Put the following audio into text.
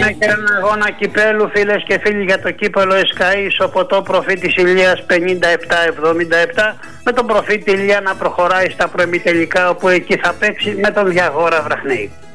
Έχουμε και ένα αγώνα κυπέλου, φίλες και φίλοι, για το κύπελο ΕΣΚΑΗ Σοποτό Προφήτης Ηλίας 57-77, με τον Προφήτη Ηλία να προχωράει στα προημιτελικά, όπου εκεί θα παίξει με τον Διαγόρα Βραχνέη.